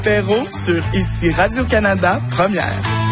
Perrault sur Ici Radio-Canada, première.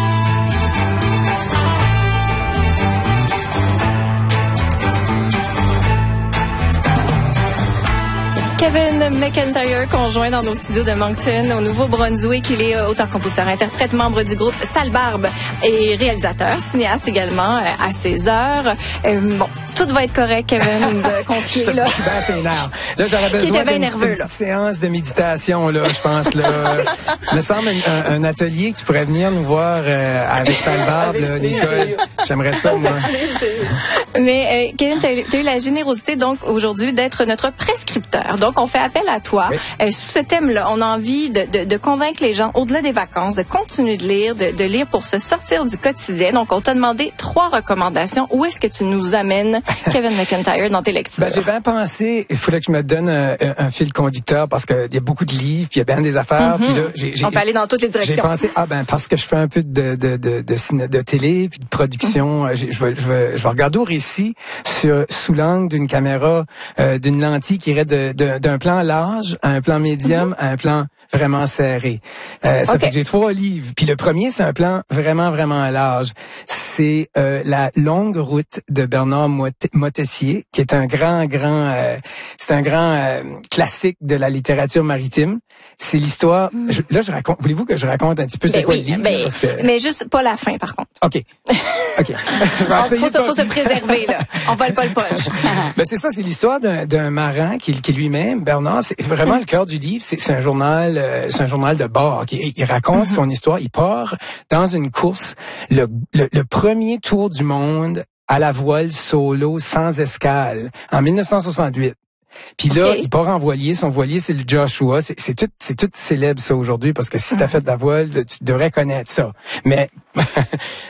Kevin McIntyre, conjoint dans nos studios de Moncton, au Nouveau-Brunswick. Il est auteur, compositeur, interprète, membre du groupe Sale Barbe et réalisateur, cinéaste également à ses heures. Bon, tout va être correct, Kevin nous a confié. Là. Je suis bien sénère. Là, j'aurais besoin d'une petite séance de méditation, là, je pense. Là. Il me semble un atelier que tu pourrais venir nous voir avec Sale Barbe, là, Nicole. J'aimerais ça, moi. Mais Kevin, tu as eu la générosité donc aujourd'hui d'être notre prescripteur. Donc, on fait appel à toi. Oui. Sous ce thème-là, on a envie de convaincre les gens, au-delà des vacances, de continuer de lire, de lire pour se sortir du quotidien. Donc, on t'a demandé 3 recommandations. Où est-ce que tu nous amènes, Kevin McIntyre, dans tes lectures? J'ai bien pensé, il fallait que je me donne un fil conducteur parce qu'il y a beaucoup de livres, puis il y a bien des affaires. Puis là, on peut aller dans toutes les directions. J'ai pensé, parce que je fais un peu de télé, puis de production, je vais regarder au récit sous l'angle d'une caméra, d'une lentille qui irait d'un plan large à un plan médium à un plan vraiment serré. Ça fait que j'ai 3 livres. Puis le premier, c'est un plan vraiment, vraiment large. C'est La longue route de Bernard Moitessier, qui est un grand classique de la littérature maritime. C'est l'histoire... je raconte... Voulez-vous que je raconte un petit peu c'est quoi le livre? Parce que... Mais juste pas la fin, par contre. OK. Faut se préserver, là. On vole pas le punch. C'est ça, c'est l'histoire d'un marin qui lui-même, Bernard, c'est vraiment le cœur du livre. C'est un journal de bord. Il raconte son histoire. Il part dans une course, le premier tour du monde à la voile solo sans escale en 1968. Puis là, il part en voilier. Son voilier, c'est le Joshua. C'est tout célèbre, ça, aujourd'hui, parce que si t'as fait de la voile, tu devrais connaître ça. Mais